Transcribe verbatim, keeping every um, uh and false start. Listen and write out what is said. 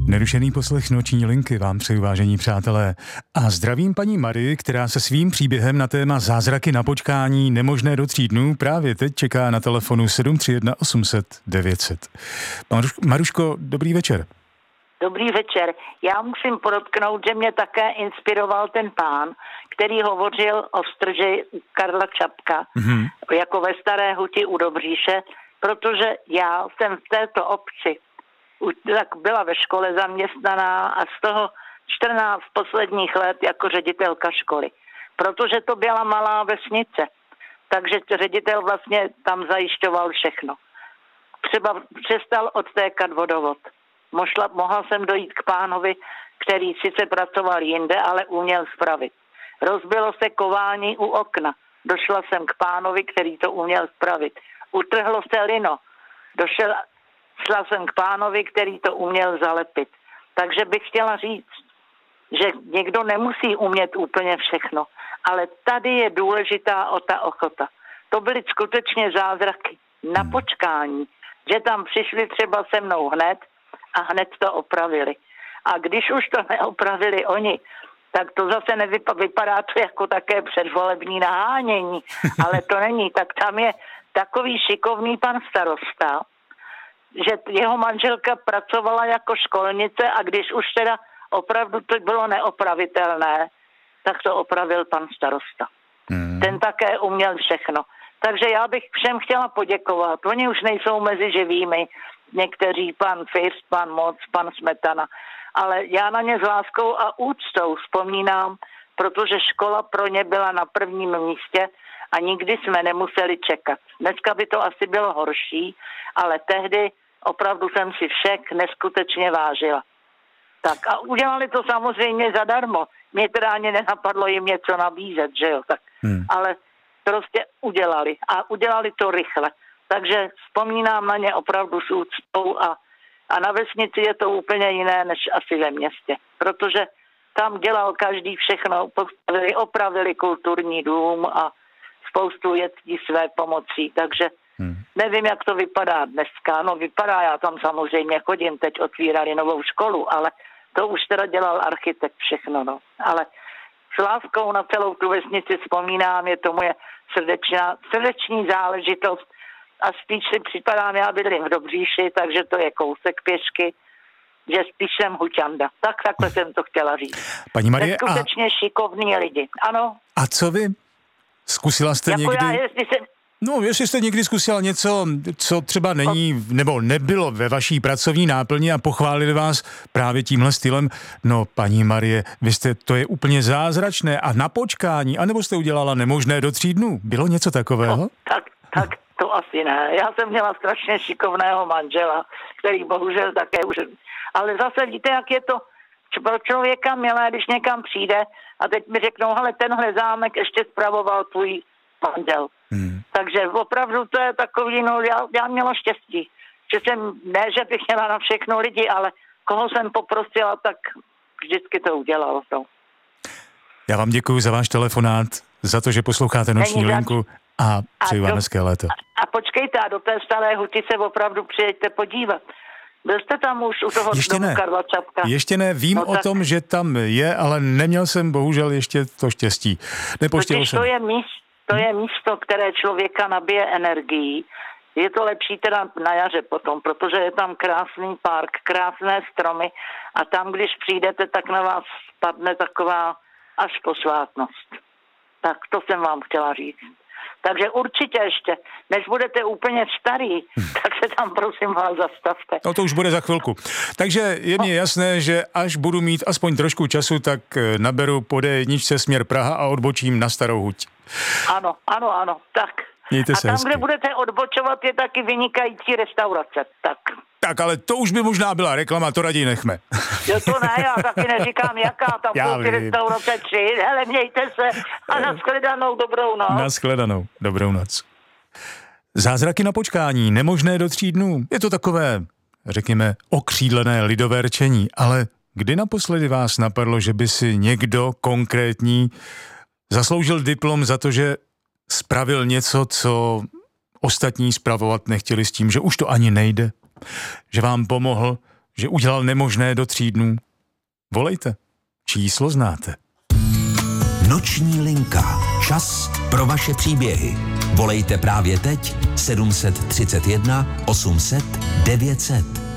Nerušený poslech noční linky vám přeju, vážení přátelé. A zdravím paní Marii, která se svým příběhem na téma zázraky na počkání nemožné do tří dnů právě teď čeká na telefonu sedm tři jedna osm set devět set. Maruško, dobrý večer. Dobrý večer. Já musím podotknout, že mě také inspiroval ten pán, který hovořil o strži Karla Čapka, mm-hmm. jako ve Staré Huti u Dobříše, protože já jsem v této obci tak byla ve škole zaměstnaná a z toho čtrnáct posledních let jako ředitelka školy. Protože to byla malá vesnice, takže ředitel vlastně tam zajišťoval všechno. Třeba přestal odtékat vodovod. Mohla, mohla jsem dojít k pánovi, který sice pracoval jinde, ale uměl spravit. Rozbilo se kování u okna. Došla jsem k pánovi, který to uměl spravit. Utrhlo se lino. Došel, šla jsem k pánovi, který to uměl zalepit. Takže bych chtěla říct, že někdo nemusí umět úplně všechno, ale tady je důležitá o ta ochota. To byly skutečně zázraky na počkání, že tam přišli třeba se mnou hned a hned to opravili. A když už to neopravili oni, tak to zase nevypadá, vypadá to jako také předvolební nahánění, ale to není. Tak tam je takový šikovný pan starosta, že jeho manželka pracovala jako školnice a když už teda opravdu to bylo neopravitelné, tak to opravil pan starosta. Hmm. Ten také uměl všechno. Takže já bych všem chtěla poděkovat. Oni už nejsou mezi živými, někteří, pan First, pan Moc, pan Smetana, ale já na ně s láskou a úctou vzpomínám, protože škola pro ně byla na prvním místě a nikdy jsme nemuseli čekat. Dneska by to asi bylo horší, ale tehdy opravdu jsem si všech neskutečně vážila. Tak a udělali to samozřejmě zadarmo. Mě teda ani nenapadlo jim něco nabízet, že jo, tak. Hmm. Ale prostě udělali a udělali to rychle. Takže vzpomínám na ně opravdu s úctou a, a na vesnici je to úplně jiné než asi ve městě. Protože tam dělal každý všechno, postavili, opravili kulturní dům a spoustu věcí své pomocí, takže hmm. nevím, jak to vypadá dneska. No vypadá, já tam samozřejmě chodím, teď otvírali novou školu, ale to už teda dělal architekt všechno, no. Ale s láskou na celou tu vesnici vzpomínám, je to moje srdečná, srdeční záležitost a spíš si připadám, já bydlím v Dobříši, takže to je kousek pěšky, že spíš jsem huťanda. Tak takhle jsem to chtěla říct. Paní Marie, skutečně a... šikovní lidi, ano. A co vy? Zkusila jste jako někdy... Já, jestli jsem... No, jestli jste někdy zkusila něco, co třeba není, nebo nebylo ve vaší pracovní náplni a pochválili vás právě tímhle stylem, no, paní Marie, vy jste, to je úplně zázračné a na počkání, anebo jste udělala nemožné do tří dnů. Bylo něco takového? No, tak, tak to asi ne. Já jsem měla strašně šikovného manžela, který bohužel také už... Ale zase víte, jak je to pro člověka milé, když někam přijde a teď mi řeknou, hele, tenhle zámek ještě spravoval tvůj manžel. Hmm. Takže opravdu to je takový, no já, já měla štěstí, že jsem, ne, že bych měla na všechno lidi, ale koho jsem poprosila, tak vždycky to udělal. No. Já vám děkuji za váš telefonát, za to, že posloucháte noční linku a přeji vám hezké léto. A, a počkejte, a do té Staré Huti se opravdu přijeďte podívat. Byl jste tam už u toho ještě domu ne. Karla Čapka? Ještě ne, vím no, o tak... tom, že tam je, ale neměl jsem bohužel ještě to štěstí. Nepoštěl jsem. To je místo, to je místo, které člověka nabije energií. Je to lepší teda na jaře potom, protože je tam krásný park, krásné stromy a tam, když přijdete, tak na vás spadne taková až posvátnost. Tak to jsem vám chtěla říct. Takže určitě ještě, než budete úplně starý, hmm. tak se tam prosím vás zastavte. No to už bude za chvilku. Takže je mně jasné, že až budu mít aspoň trošku času, tak naberu po dé jedničce směr Praha a odbočím na Starou Huť. Ano, ano, ano, tak. Mějte a se tam, hezky. Kde budete odbočovat, je taky vynikající restaurace, tak. Tak, ale to už by možná byla reklama, to raději nechme. Jo, to ne, já taky neříkám, jaká tam jsou ty restaurace tři. Hele, mějte se a nashledanou, dobrou noc. Nashledanou, dobrou noc. Zázraky na počkání, nemožné do tří dnů. Je to takové, řekněme, okřídlené lidové rčení, ale kdy naposledy vás napadlo, že by si někdo konkrétní zasloužil diplom za to, že spravil něco, co ostatní spravovat nechtěli s tím, že už to ani nejde, že vám pomohl, že udělal nemožné do tří dnů? Volejte. Číslo znáte. Noční linka. Čas pro vaše příběhy. Volejte právě teď sedm set třicet jedna osm set devět set.